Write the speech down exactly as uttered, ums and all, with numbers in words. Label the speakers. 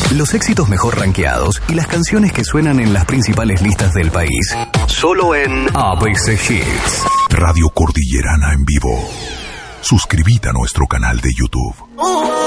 Speaker 1: Los éxitos mejor rankeados y las canciones que suenan en las principales listas del país. Solo en A B C Hits.
Speaker 2: Radio Cordillerana en vivo. Suscríbete a nuestro canal de YouTube.